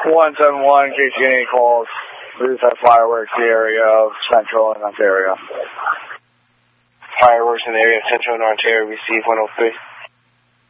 171, in case you get any calls. We just have fireworks in the area of Central and Ontario. Fireworks in the area of Central and Ontario, receive 103.